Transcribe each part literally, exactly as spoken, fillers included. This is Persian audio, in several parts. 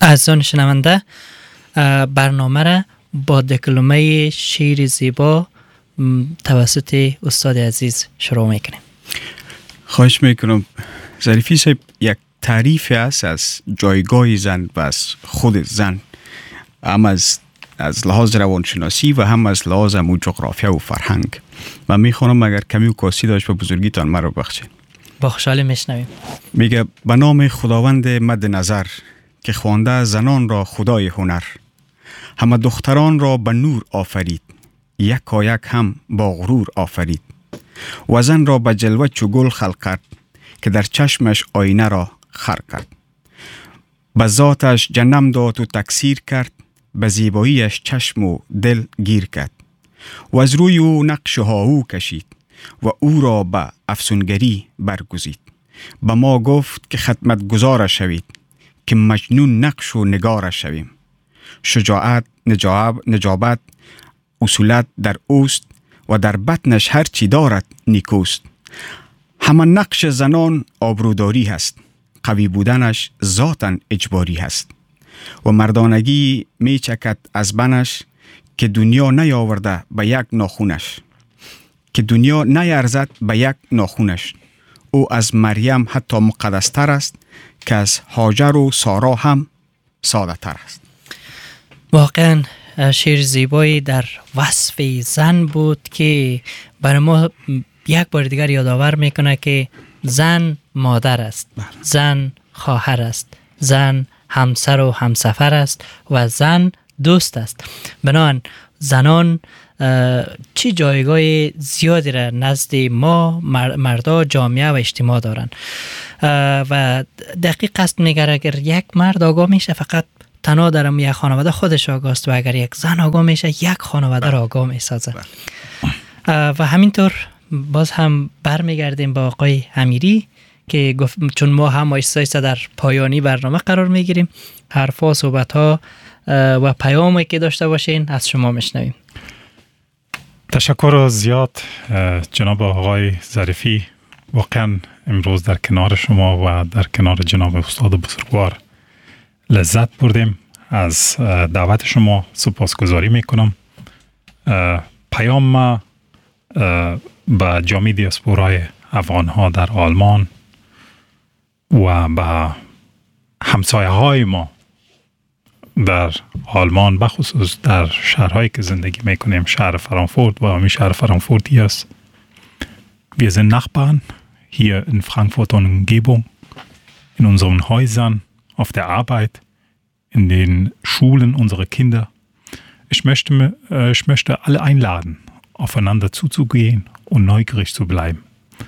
عزیزان شنونده، برنامه را با دکلمه شعر زیبا توسط استاد عزیز شروع میکنیم. خواهش میکنم. ظریفی صاحب، یک تعریف است از جایگاه زن و از خود زن، هم از از لحاظ روانشناسی و هم از لحاظ امو جغرافیا و فرهنگ. من میخوانم اگر کمی و کاسی داشت به بزرگیتان مرا بخشید. با خوشحالی میشنویم. میگه به نام خداوند مد نظر، که خوانده زنان را خدای هنر. همه دختران را به نور آفرید، یک یک هم با غرور آفرید. و زن را به جلوه چو گل خلق کرد، که در چشمش آینه را خر کرد. به ذاتش جنم داد و تکثیر کرد، به زیباییش چشم و دل گیر کرد. و از روی او نقش هاهو کشید، و او را به افسونگری برگزید. به ما گفت که خدمت گزار شوید، که مجنون نقش و نگار شویم. شجاعت، نجاب، نجابت، اصولت در اوست، و در بطنش هر چی دارد نیکوست. همه نقش زنان آبروداری هست، قوی بودنش ذاتاً اجباری هست. و مردانگی می چکد از بنش، که دنیا نیاورده به یک ناخونش. که دنیا نیارزد به یک ناخونش. او از مریم حتی مقدستر است، که از هاجر و سارا هم ساده تر است. واقعا شعر زیبایی در وصف زن بود که برای ما یک بار دیگر یادآور میکنه که زن مادر است، زن خواهر است، زن همسر و همسفر است و زن دوست است. بنابراین زنان چی جایگاه زیادی را نزد ما مردا، جامعه و اجتماع دارند و دقیق قصد میگره اگر یک مرد آگاه میشه فقط تنها در یک خانواده خودش آگاه است و اگر یک زن آگاه میشه یک خانواده را آگاه میسازه. و همینطور باز هم برمیگردیم با آقای امیری که گفت چون ما هم آیسته در پایانی برنامه قرار میگیریم، حرفا، صحبتها و پیامی که داشته باشین از شما میشنویم. تشکر زیاد جناب آقای ظریفی. واقعا امروز در کنار شما و در کنار جناب استاد بزرگوار لذت بردیم. از دعوت شما سپاسگزاری میکنم. پیام ما به جامعه دیاسپورای افغان ها در آلمان و به همسایه های ما در آلمان، بخصوص در شهرهایی که زندگی میکنیم، شهر فرانکفورت و همین شهر فرانکفورتی است. Wir sind Nachbarn hier in Frankfurt und Umgebung, in unseren Häusern, auf der Arbeit, in den Schulen unserer Kinder. Ich möchte, äh, ich möchte alle einladen, aufeinander zuzugehen und neugierig zu bleiben.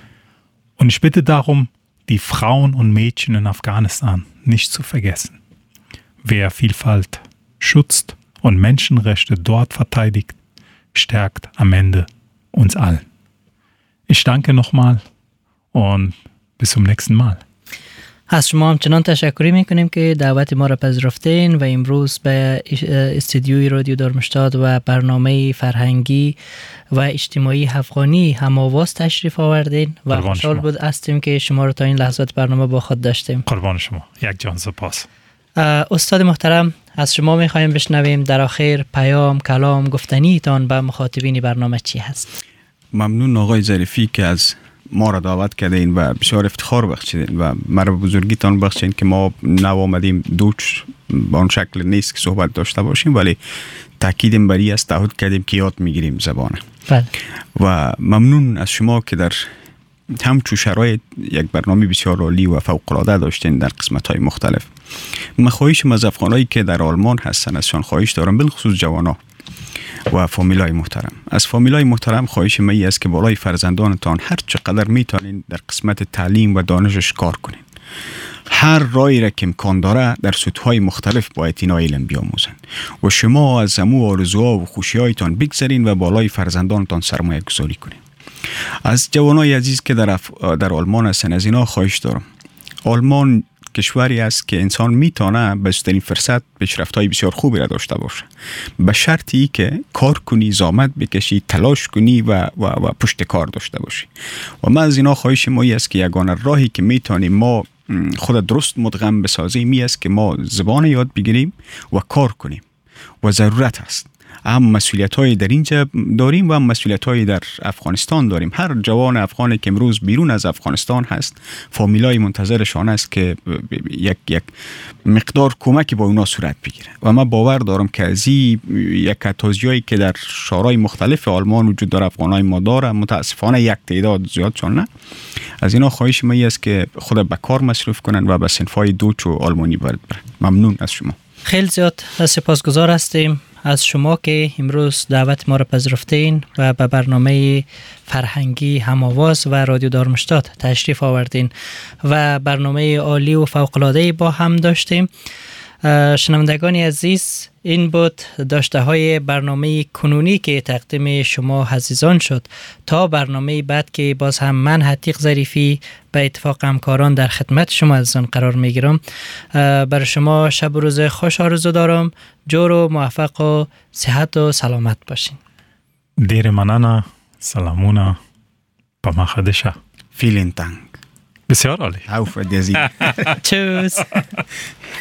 Und ich bitte darum, die Frauen und Mädchen in Afghanistan nicht zu vergessen. Wer Vielfalt schützt und Menschenrechte dort verteidigt, stärkt am Ende uns allen. Ich danke nochmal und bis zum nächsten Mal. از شما همچنان تشکری میکنیم که دعوت ما را پذیرفتین و امروز به استودیوی رادیو دارمشتاد و برنامه فرهنگی و اجتماعی افغانی هم‌آواز تشریف آوردین و خوشحال بود هستیم که شما را تا این لحظات برنامه با خود داشتیم. قربان شما. یک جان سپاس. استاد محترم، از شما میخوایم بشنویم در آخر پیام، کلام، گفتنیتان به مخاطبین برنامه چی هست؟ ممنون آقای ظریفی که از ما را دعوت کردین و بسیار افتخار بخشیدین و مرا بزرگیتان بخشین که ما نو آمدیم دوچ با اون شکل نیست که صحبت داشته باشیم، ولی تاکیدیم بری است، تعهد کردیم که یاد میگیریم زبانه. بله. و ممنون از شما که در همچو شرایط یک برنامه بسیار عالی و فوق‌العاده داشتین در قسمت‌های مختلف. من خواهشم از افغانایی که در آلمان هستن ازشان خواهش دارم، بالخصوص جوانا و فامیلای محترم، از فامیلای محترم خواهش من است که بالای فرزندانتان هر چقدر میتونین در قسمت تعلیم و دانشش کار کنین. هر رایی را که امکان داره در سطوح‌های مختلف باید اینا علم بیاموزن و شما از امو آرزوها و خوشی‌هایتان بگذرین و بالای فرزندانتان سرمایه گذاری کنین. از جوانای عزیز که در, اف... در آلمان هستن از اینا خواهش دارم. آلمان کشوری است که انسان میتونه بهترین فرصت پیشرفت‌های بسیار خوبی را داشته باشه، به شرطی که کار کنی، زحمت بکشی، تلاش کنی و, و, و پشت کار داشته باشی. و من از اینا خواهش ما است که یگانه راهی که میتونیم ما خود درست مدغم بسازیم می است که ما زبان یاد بگیریم و کار کنیم و ضرورت است. هم مسئولیت های در اینجا داریم و هم مسئولیت های در افغانستان داریم. هر جوان افغانی که امروز بیرون از افغانستان هست فامیلای منتظرشان است که یک یک مقدار کمکی با اونا صورت بگیره و من باور دارم که از این یک توضیحی که در شهرهای مختلف آلمان وجود داره افغانای ما داره، متاسفانه یک تعداد زیادشان نه، از اینا خواهش من است که خود به کار مصروف کنن و به صنفای دوچ و آلمانی وارد برن. ممنون از شما. خیلی زیاد سپاسگزار هستیم از شما که امروز دعوت ما را پذیرفتین و به برنامه فرهنگی هم‌آواز و رادیو دارمشتات تشریف آوردین و برنامه عالی و فوق‌العاده با هم داشتیم. شنوندگان عزیز، این بود داشته های برنامه کنونی که تقدیم شما عزیزان شد. تا برنامه بعد که باز هم من حتیق ظریفی به اتفاق همکاران در خدمت شما عزیزان قرار می گیرم. برای شما شب و روز خوش آرزو دارم. جور و موفق و صحت و سلامت باشین. دیر مننه، سلامونه، با مخدشه. فیلین تنگ. بسیار عالی. Auf Wiedersehen. Tschüss.